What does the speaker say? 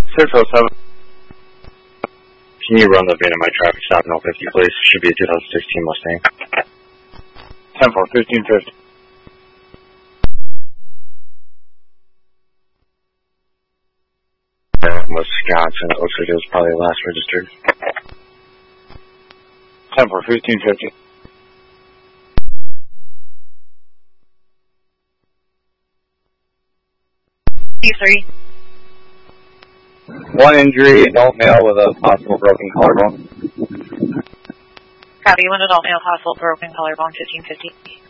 607. Can you run the VIN of my traffic stop in 050, please? Should be a 2016 Mustang. 10-4, 1550. Wisconsin, it looks like it was probably last registered. 10-4, 1550. C3. One injury, adult male with a possible broken collarbone. Copy, one adult male, possible broken collarbone, 1550.